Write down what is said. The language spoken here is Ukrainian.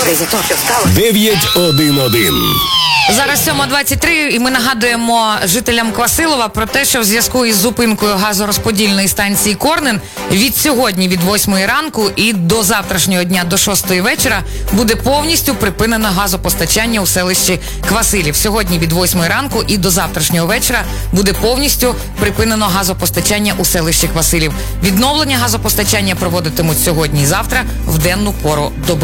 911. Зараз 7:23, і ми нагадуємо жителям Квасилова про те, що в зв'язку із зупинкою газорозподільної станції Корнин від сьогодні, від 8 ранку і до завтрашнього дня, до 6 вечора, буде повністю припинено газопостачання у селищі Квасилів. Сьогодні від 8 ранку і до завтрашнього вечора буде повністю припинено газопостачання у селищі Квасилів. Відновлення газопостачання проводитимуть сьогодні і завтра в денну пору доби.